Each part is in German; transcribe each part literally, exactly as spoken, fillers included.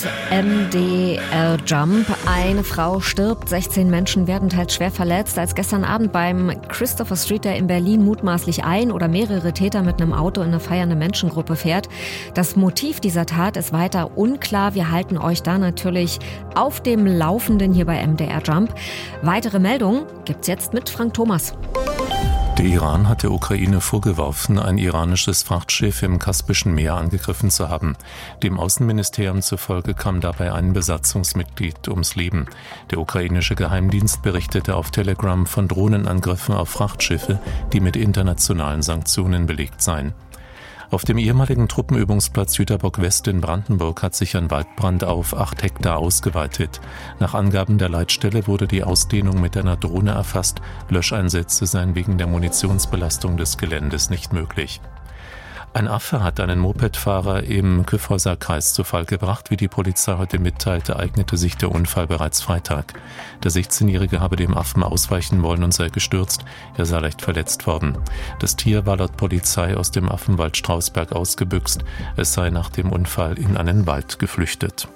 M D R Jump. Eine Frau stirbt, sechzehn Menschen werden teils schwer verletzt, als gestern Abend beim Christopher Street, der in Berlin mutmaßlich ein oder mehrere Täter mit einem Auto in eine feiernde Menschengruppe fährt. Das Motiv dieser Tat ist weiter unklar. Wir halten euch da natürlich auf dem Laufenden hier bei M D R Jump. Weitere Meldungen gibt's jetzt mit Frank Thomas. Der Iran hat der Ukraine vorgeworfen, ein iranisches Frachtschiff im Kaspischen Meer angegriffen zu haben. Dem Außenministerium zufolge kam dabei ein Besatzungsmitglied ums Leben. Der ukrainische Geheimdienst berichtete auf Telegram von Drohnenangriffen auf Frachtschiffe, die mit internationalen Sanktionen belegt seien. Auf dem ehemaligen Truppenübungsplatz Jüterbock West in Brandenburg hat sich ein Waldbrand auf acht Hektar ausgeweitet. Nach Angaben der Leitstelle wurde die Ausdehnung mit einer Drohne erfasst. Löscheinsätze seien wegen der Munitionsbelastung des Geländes nicht möglich. Ein Affe hat einen Mopedfahrer im Kyffhäuser Kreis zu Fall gebracht. Wie die Polizei heute mitteilte, eignete sich der Unfall bereits Freitag. Der sechzehnjährige habe dem Affen ausweichen wollen und sei gestürzt. Er sei leicht verletzt worden. Das Tier war laut Polizei aus dem Affenwald Strausberg ausgebüxt. Es sei nach dem Unfall in einen Wald geflüchtet.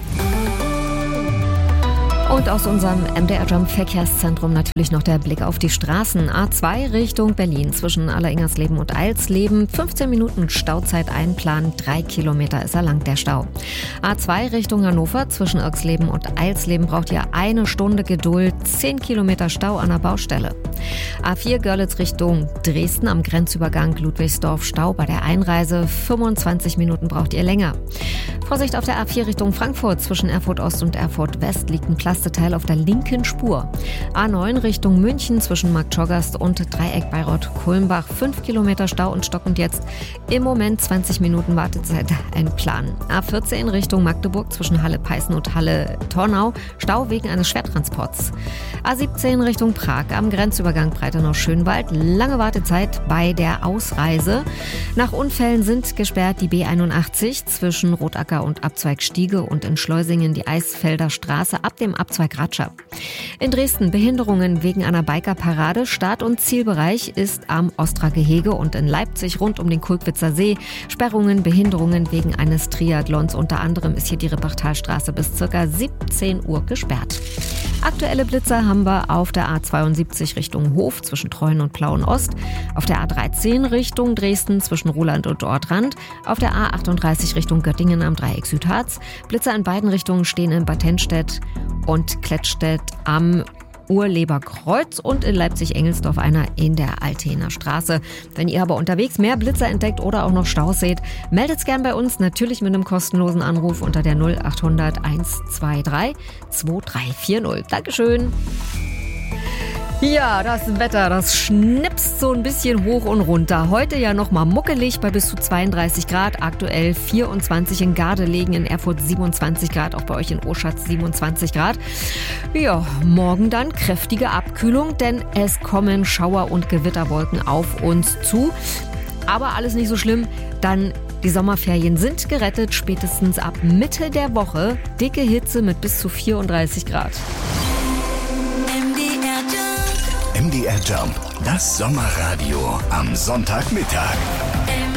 Und aus unserem M D R Jump Verkehrszentrum natürlich noch der Blick auf die Straßen. A zwei Richtung Berlin zwischen Alleringersleben und Eilsleben. fünfzehn Minuten Stauzeit einplanen, drei Kilometer ist er lang, der Stau. A zwei Richtung Hannover zwischen Irxleben und Eilsleben braucht ihr eine Stunde Geduld, zehn Kilometer Stau an der Baustelle. A vier Görlitz Richtung Dresden am Grenzübergang Ludwigsdorf Stau bei der Einreise, fünfundzwanzig Minuten braucht ihr länger. Vorsicht auf der A vier Richtung Frankfurt zwischen Erfurt Ost und Erfurt West liegt ein Plasteteil auf der linken Spur. A neun Richtung München zwischen Marktschorgast und Dreieck Bayreuth-Kulmbach, fünf Kilometer Stau und stockend jetzt im Moment zwanzig Minuten Wartezeit einplanen. A vierzehn Richtung Magdeburg zwischen Halle-Peißen und Halle-Tornau, Stau wegen eines Schwertransports. A siebzehn Richtung Prag am Grenzübergang Breitenau-Schönwald, lange Wartezeit bei der Ausreise. Nach Unfällen sind gesperrt die B einundachtzig zwischen Rotacker und Abzweig Stiege und in Schleusingen die Eisfelder Straße ab dem Abzweig Ratscha. In Dresden Behinderungen wegen einer Bikerparade. Start- und Zielbereich ist am Ostra Gehege und in Leipzig rund um den Kulkwitzer See. Sperrungen, Behinderungen wegen eines Triathlons. Unter anderem ist hier die Repartalstraße bis ca. siebzehn Uhr gesperrt. Aktuelle Blitzer haben wir auf der A zweiundsiebzig Richtung Hof zwischen Treuen und Plauen Ost, auf der A dreizehn Richtung Dresden zwischen Roland und Ortrand, auf der A achtunddreißig Richtung Göttingen am Dreieck Südharz. Blitzer in beiden Richtungen stehen in Bad Tennstedt und Klettstedt am Urleberkreuz und in Leipzig-Engelsdorf einer in der Altener Straße. Wenn ihr aber unterwegs mehr Blitzer entdeckt oder auch noch Staus seht, meldet's gern bei uns, natürlich mit einem kostenlosen Anruf unter der null achthundert hundertzweiundzwanzig drei vier null. Dankeschön. Ja, das Wetter, das schnipst so ein bisschen hoch und runter. Heute ja nochmal muckelig bei bis zu zweiunddreißig Grad, aktuell vierundzwanzig in Gardelegen, in Erfurt siebenundzwanzig Grad, auch bei euch in Oschatz siebenundzwanzig Grad. Ja, morgen dann kräftige Abkühlung, denn es kommen Schauer- und Gewitterwolken auf uns zu. Aber alles nicht so schlimm, dann die Sommerferien sind gerettet, spätestens ab Mitte der Woche dicke Hitze mit bis zu vierunddreißig Grad. M D R Jump, das Sommerradio am Sonntagmittag.